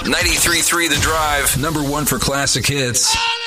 93.3 The Drive. Number one for classic hits.